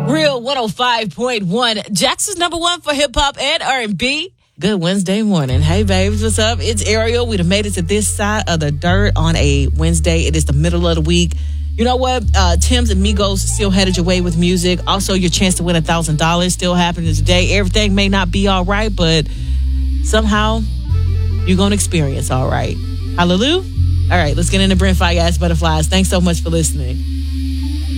Real 105.1. Jackson's number one for hip hop and R&B. Good Wednesday morning. Hey, babes, what's up? It's Ariel. We done made it to this side of the dirt on a Wednesday. It is the middle of the week. You know what? Tim's and Migos still headed your way with music. Also, your chance to win $1,000 still happening today. Everything may not be all right, but somehow you're going to experience all right. Hallelujah. All right, let's get into Brent Fayez Butterflies. Thanks so much for listening.